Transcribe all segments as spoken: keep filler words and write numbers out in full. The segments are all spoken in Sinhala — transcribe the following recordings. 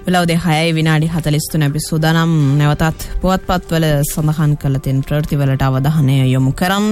වෙලාව දෙකයි විනාඩි හතළිස් තුන අපි සූදානම් නැවතත් පුවත්පත්වල සඳහන් කළ තියෙන ප්‍රවෘත්තිවලට අවධානය යොමු කරන්න.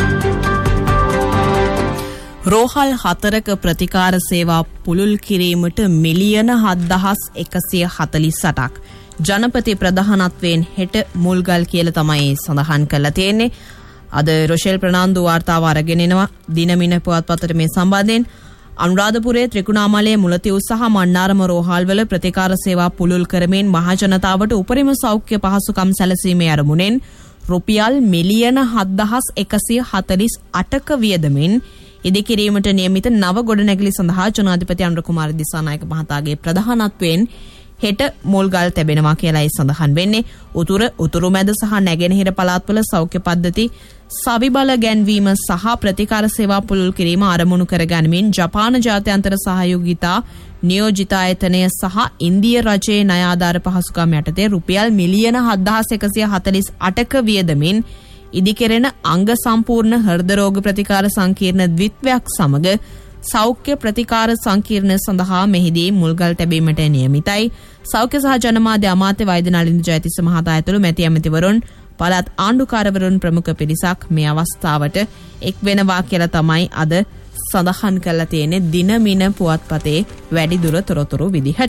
රෝහල් හතරක ප්‍රතිකාර සේවා පුළුල් කිරීමට මිලියන හත්දහස් එකසිය හතළිස් අටක් ජනපති ප්‍රධානත්වයෙන් හෙට මුල්ගල් කියලා තමයි සඳහන් කරලා තියෙන්නේ. අද රොෂෙල් ප්‍රනාන්දු වාර්තාව අරගෙන එනවා දිනමින පුවත්පතට මේ සම්බන්ධයෙන්. අනුරාධපුරයේ ත්‍රිකුණාමලයේ මුලතිව් සහ මන්නාරම රෝහල්වල ප්‍රතිකාර සේවා පුළුල් කරමින් මහජනතාවට උපරිම සෞඛ්‍ය පහසුකම් සැලසීමේ අරමුණෙන් රුපියල් මිලියන හත්දහස් එකසිය හතළිස් අටක වියදමින් ඉදිකිරීමට නියමිත නව ගොඩනැගිලි සඳහා ජනාධිපති අනුර කුමාර දිසානායක මහතාගේ ප්‍රධානත්වයෙන් හෙට මුල්ගල් තැබෙනවා කියලායි සඳහන් වෙන්නේ. උතුර උතුරු මැද සහ නැගෙනහිර පළාත්වල සෞඛ්‍ය පද්ධති සවිබල ගැන්වීම සහ ප්‍රතිකාර සේවා පුළුල් කිරීම ආරමුණු කරගනිමින් ජපාන ජාත්‍යන්තර සහයෝගිතා නියෝජිත ආයතනය සහ ඉන්දිය රජයේ ණය ආධාර පහසුකම් යටතේ රුපියල් මිලියන හත්දහස් එකසිය හතළිස් අටක වියදමින් ඉදිකෙරෙන අංග සම්පූර්ණ හෘද රෝග ප්‍රතිකාර සංකීර්ණ ද්විත්වයක් සමග සෞඛ්‍ය ප්‍රතිකාර සංකීර්ණ සඳහා මෙහිදී මුල්ගල් තැබීමට නියමිතයි. සෞඛ්‍ය සහ ජනමාධ්‍ය අමාත්‍ය වෛද්‍ය නලින්ද ජයතිස්ස මහතා ඇතුළු මැති ඇමතිවරුන් පළාත් ආණ්ඩුකාරවරුන් ප්‍රමුඛ පිරිසක් මේ අවස්ථාවට එක් වෙනවා කියලා තමයි අද සඳහන් කරලා තියෙන්නේ දිනමින පුවත්පතේ වැඩිදුර තොරතුරු විදිහට.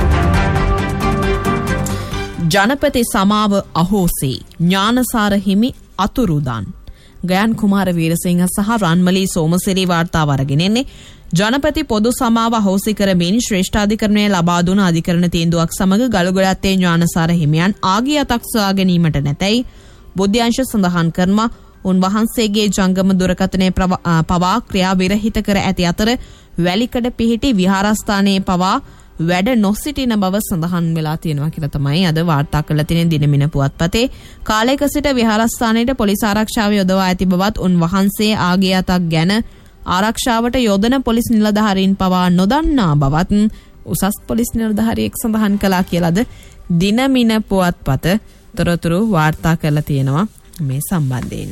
ජනපති සමාව අහෝසි ඥානසාර හිමි අතුරුදන්. ගයන් කුමාර වීරසිංහ සහ රන්මලී සෝමසිරි වාර්තාව අරගෙන එන්නේ. ජනපති පොදු සමාව අහෝසි කරමින් ශ්‍රේෂ්ඨාධිකරණය ලබා දුන අධිකරණ තීන්දුවක් සමග ගලුගොඩත්තේ ඥානසාර හිමියන් ආගිය අතක් සොයා ගැනීමට නැතයි බුද්ධ්‍යංශ සඳහන් කරනවා. උන්වහන්සේගේ ජංගම දුරකථනයේ පවා ක්‍රියා විරහිත කර ඇති අතර වැලිකඩ පිහිටි විහාරස්ථානයේ පවා වැඩ නොසිටින බව සඳහන් වෙලා තියෙනවා කියලා තමයි අද වාර්තා කරලා තියෙන දිනමින පුවත්පතේ. කාලයක සිට විහාරස්ථානයේ පොලිස් ආරක්ෂාව යොදවා ඇති බවත් උන්වහන්සේ ආගිය අතක් ගැන ආරක්ෂාවට යොදන පොලිස් නිලධාරීන් පවා නොදන්නා බවත් උසස් පොලිස් නිලධාරියෙක් සඳහන් කළා කියලාද දිනමින පුවත්පත තොරතුරු වාර්තා කරලා තියෙනවා මේ සම්බන්ධයෙන්.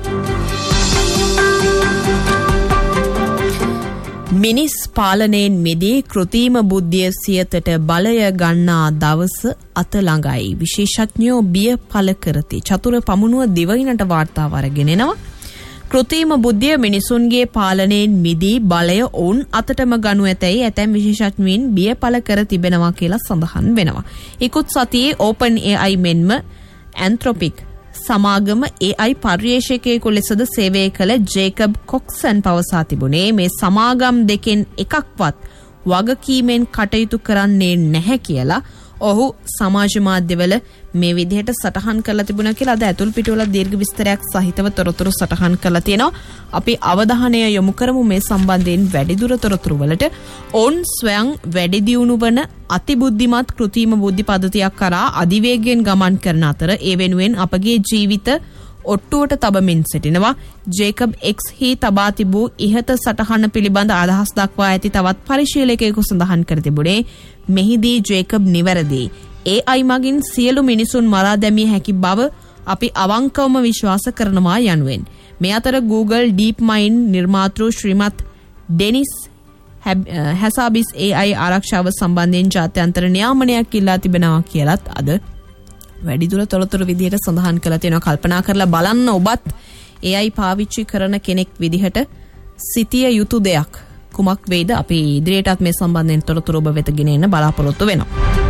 මිනිස් පාලනයෙන් මිදී කෘත්‍රිම බුද්ධිය සියතට බලය ගන්නා දවස අත ළඟයි. විශේෂඥයෝ බිය පළ කරති. චතුර පමුණුව දිවයිනට වාර්තාව අරගෙන එනවා. කෘත්‍රිම බුද්ධිය මිනිසුන්ගේ පාලනයෙන් මිදී බලය ඔවුන් අතටම ගනු ඇතැයි ඇතැම් විශේෂඥයින් බිය පළ කර තිබෙනවා කියලා සඳහන් වෙනවා. ඉකුත් සතියේ ඕපන් ඒ අයි මෙන්ම ඇන්ත්‍රොපික් සමාගම ඒ අයි පර්යේෂකයෙකු ලෙසද සේවය කළ ජේකබ් කොක්සන් පවසා තිබුණේ මේ සමාගම් දෙකෙන් එකක්වත් වගකීමෙන් කටයුතු කරන්නේ නැහැ කියලා ඔහු සමාජ මාධ්‍යවල මේ විදිහට සටහන් කරලා තිබුණා කියලා අද ඇතුල් පිටුවල දීර්ඝ විස්තරයක් සහිතව තොරතුරු සටහන් කරලා තියෙනවා. අපි අවධානය යොමු කරමු මේ සම්බන්ධයෙන් වැඩිදුර තොරතුරු වලට. ඔවුන් ස්වයං වැඩි දියුණු වන අතිබුද්ධිමත් කෘත්‍රිම බුද්ධි පද්ධතියක් කරා අධිවේගයෙන් ගමන් කරන අතර ඒ වෙනුවෙන් අපගේ ජීවිත ඔට්ටුවට තබමින් සිටිනවා. ජේකබ් එක්ස් හි තබා තිබූ ඉහත සටහන පිළිබඳ අදහස් දක්වා ඇති තවත් පරිශීලකයෙකු සඳහන් කර තිබුණේ මෙහිදී ජේකබ් නිවැරදි. ඒ අයි මගින් සියලු මිනිසුන් මරා දැමිය හැකි බව අපි අවංකවම විශ්වාස කරනවා යනුවෙන්. මේ අතර Google DeepMind නිර්මාතෘ ශ්‍රීමත් ඩෙනිස් හැසාබිස් ඒ අයි ආරක්ෂාව සම්බන්ධයෙන් ජාත්‍යන්තර නියාමනයක් ඉල්ලා තිබෙනවා කියලත් අද වැඩිදුර තොරතුරු විදිහට සඳහන් කරලා තියෙනවා. කල්පනා කරලා බලන්න ඔබත් ඒ අයි පාවිච්චි කරන කෙනෙක් විදිහට සිටිය යුතු දෙයක් කුමක් වේද? අපි ඉදිරියටත් මේ සම්බන්ධයෙන් තොරතුරු ඔබ වෙත ගෙන එන්න බලාපොරොත්තු වෙනවා.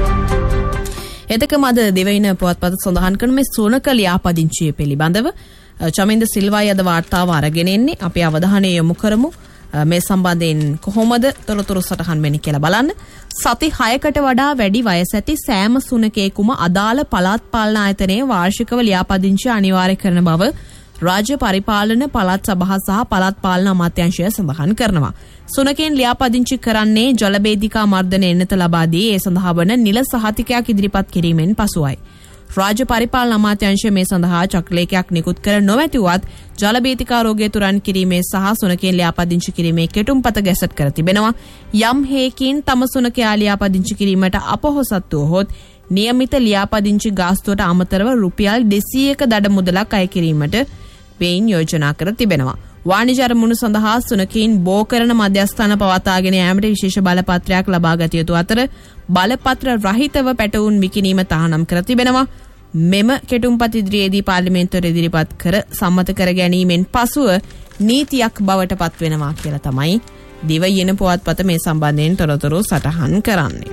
එතකම අද දෙවයින පුවත්පත සඳහන් කරන මේ සුනක ලියාපදිංචිය පිළිබඳව චමින්ද සිල්වායි අද වාර්තාව අරගෙන එන්නේ. අපි අවධානය යොමු කරමු මේ සම්බන්ධයෙන් කොහොමද තොරතුරු සටහන් වෙන්නේ කියලා බලන්න. සති හයකට වඩා වැඩි වයස ඇති සෑම සුනකයෙකුම අදාළ පළාත් පාලන ආයතනයේ වාර්ෂිකව ලියාපදිංචි අනිවාර්ය කරන බව රාජ්‍ය පරිපාලන පළාත් සභා සහ පළාත් පාලන අමාත්‍යාංශය සඳහන් කරනවා. සුනකෙන් ලියාපදිංචි කරන්නේ ජලබේධිකා මර්ධන එන්නත ලබා දී ඒ සඳහා වන නිල සහතිකයක් ඉදිරිපත් කිරීමෙන් පසුවයි. රාජ්‍ය පරිපාලන අමාත්‍යාංශය මේ සඳහා චක්‍රලේඛයක් නිකුත් කර නොමැතිවත් ජලබේධිකා රෝගය තුරන් කිරීමේ සහ සුනකෙන් ලියාපදිංචි කිරීමේ කෙටුම්පත ගැසට් කර තිබෙනවා. යම් හේකින් තම සුනකයා ලියාපදිංචි කිරීමට අපොහොසත් වූහොත් නියමිත ලියාපදිංචි ගාස්තුවට අමතරව රුපියල් දෙසීයක දඩ මුදලක් අය කිරීමට වෙයින් යෝජනා කර තිබෙනවා. වාණිජ අරමුණු සඳහා සුනකීන් බෝ කරන මධ්‍යස්ථාන පවත්වාගෙන යාමට විශේෂ බලපත්‍රයක් ලබා ගත යුතු අතර බලපත්‍ර රහිතව පැටවුන් විකිණීම තහනම් කර තිබෙනවා. මෙම කෙටුම්පත් ඉදිරියේදී පාර්ලිමේන්තුවට ඉදිරිපත් කර සම්මත කර ගැනීමෙන් පසුව නීතියක් බවට පත් වෙනවා කියලා තමයි දිවයින පුවත්පත මේ සම්බන්ධයෙන් තොරතුරු සටහන් කරන්නේ.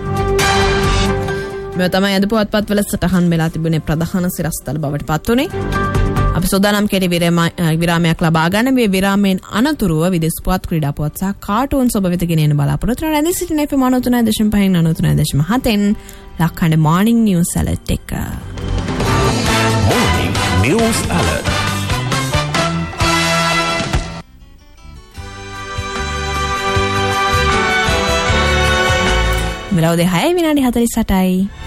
මේ තමයි අද පුවත්පත්වල සටහන් වෙලා තිබුණේ ප්‍රධාන සිරස්තල බවට පත් උනේ. අපි සෝදානම් කෙටි විරාමයක් ලබා ගන්න. මේ විරාමයෙන් අනතුරුව විදේශ පුවත් ක්‍රීඩා පුවත් සහ කාටුන් ඔබ වෙත ගෙනෙන බලාපොරොත්තු වෙන රැඳී සිටින F M ninety nine point five ninety nine point seven ලක්කඩ මොර්නිං news alert එක. Morning News Alert. මෙලොව දෙහය විනාඩි හතළිස් අටයි.